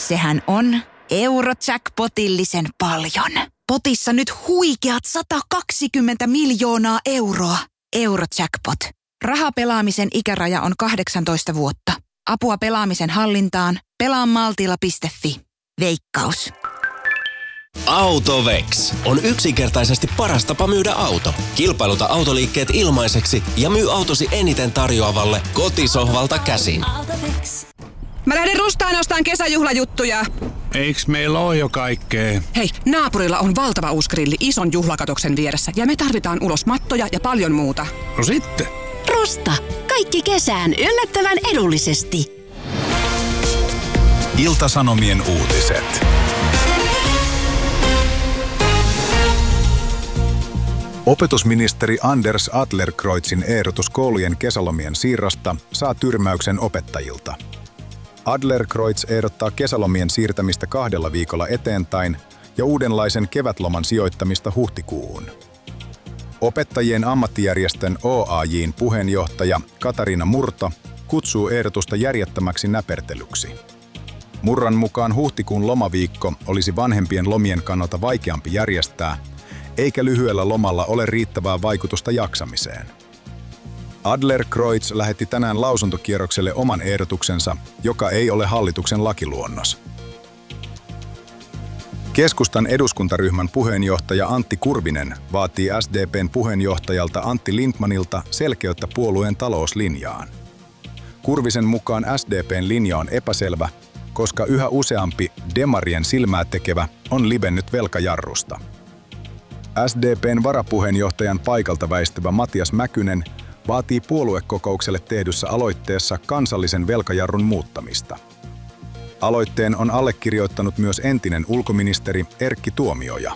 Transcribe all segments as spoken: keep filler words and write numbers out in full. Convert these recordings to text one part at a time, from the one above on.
Sehän on Eurojackpotillisen paljon. Potissa nyt huikeat sata kaksikymmentä miljoonaa euroa. Eurojackpot. Rahapelaamisen ikäraja on kahdeksantoista vuotta. Apua pelaamisen hallintaan. Pelaa maltilla piste fi. Veikkaus. Autovex on yksinkertaisesti paras tapa myydä auto. Kilpailuta autoliikkeet ilmaiseksi ja myy autosi eniten tarjoavalle kotisohvalta käsin. Mä lähden Rustaan ostaan kesäjuhlajuttuja. Eiks meillä oo jo kaikkea? Hei, naapurilla on valtava uusi grilli ison juhlakatoksen vieressä ja me tarvitaan ulos mattoja ja paljon muuta. No sitten. Rusta. Kaikki kesään yllättävän edullisesti. Ilta-Sanomien uutiset. Opetusministeri Anders Adlercreutzin ehdotus koulujen kesälomien siirrosta saa tyrmäyksen opettajilta. Adlercreutz ehdottaa kesälomien siirtämistä kahdella viikolla eteenpäin ja uudenlaisen kevätloman sijoittamista huhtikuuhun. Opettajien ammattijärjestön O A J:n puheenjohtaja Katariina Murto kutsuu ehdotusta järjettömäksi näpertelyksi. Murran mukaan huhtikuun lomaviikko olisi vanhempien lomien kannalta vaikeampi järjestää, eikä lyhyellä lomalla ole riittävää vaikutusta jaksamiseen. Adlercreutz lähetti tänään lausuntokierrokselle oman ehdotuksensa, joka ei ole hallituksen lakiluonnos. Keskustan eduskuntaryhmän puheenjohtaja Antti Kurvinen vaatii S D P:n puheenjohtajalta Antti Lindtmanilta selkeyttä puolueen talouslinjaan. Kurvisen mukaan S D P:n linja on epäselvä, koska yhä useampi demarien silmää tekevä on livennyt velkajarrusta. S D P:n varapuheenjohtajan paikalta väistyvä Matias Mäkynen vaatii puoluekokoukselle tehdyssä aloitteessa kansallisen velkajarrun muuttamista. Aloitteen on allekirjoittanut myös entinen ulkoministeri Erkki Tuomioja.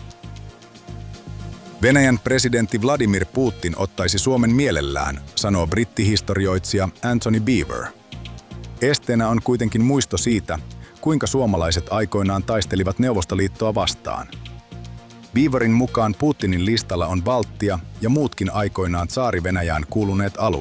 Venäjän presidentti Vladimir Putin ottaisi Suomen mielellään, sanoo brittihistorioitsija Anthony Beaver. Esteenä on kuitenkin muisto siitä, kuinka suomalaiset aikoinaan taistelivat Neuvostoliittoa vastaan. Beaverin mukaan Putinin listalla on Baltia ja muutkin aikoinaan tsaari-Venäjään kuuluneet alueet.